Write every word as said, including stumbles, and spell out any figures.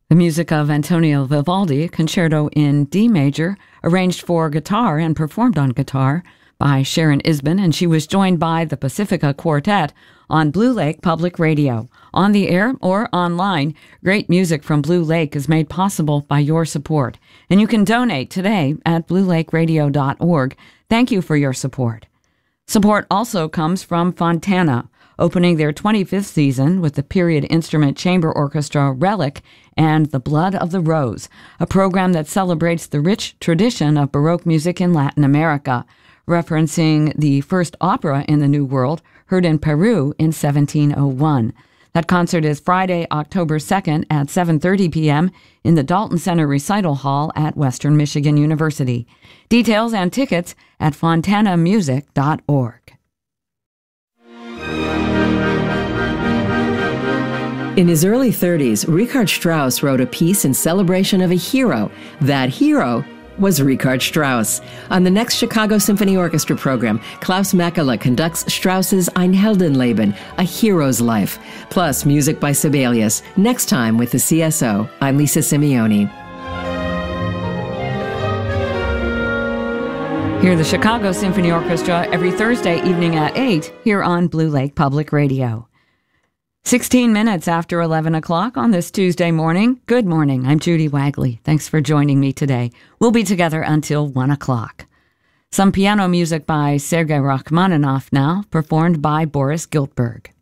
The music of Antonio Vivaldi, Concerto in D major, arranged for guitar and performed on guitar by Sharon Isbin, and she was joined by the Pacifica Quartet on Blue Lake Public Radio. On the air or online, great music from Blue Lake is made possible by your support, and you can donate today at blue lake radio dot org. Thank you for your support. Support also comes from Fontana, opening their twenty-fifth season with the period instrument chamber orchestra Relic and The Blood of the Rose, a program that celebrates the rich tradition of Baroque music in Latin America, referencing the first opera in the New World, heard in Peru in seventeen oh one. That concert is Friday, October second at seven thirty p.m. in the Dalton Center Recital Hall at Western Michigan University. Details and tickets at fontana music dot org. In his early thirties, Richard Strauss wrote a piece in celebration of a hero. That hero was Richard Strauss. On the next Chicago Symphony Orchestra program, Klaus Makela conducts Strauss's Ein Heldenleben, A Hero's Life, plus music by Sibelius. Next time with the C S O, I'm Lisa Simeoni. Hear the Chicago Symphony Orchestra every Thursday evening at eight here on Blue Lake Public Radio. sixteen minutes after eleven o'clock on this Tuesday morning. Good morning. I'm Judy Wagley. Thanks for joining me today. We'll be together until one o'clock. Some piano music by Sergei Rachmaninoff now, performed by Boris Giltberg.